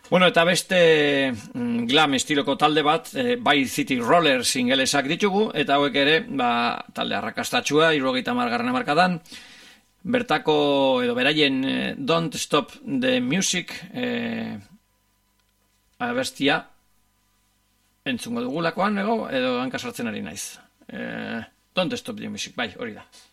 Bueno, eta beste glam estiloko talde bat, Vice City Rollers ingelesak ditugu, eta hauek ere, talde arrakastatxua, 70. hamarkadan, bertako edo beraien Don't Stop the Music abestia entzungo dugulakoan, edo hankasartzen ari naiz. Don't Stop the Music, bai, hori da.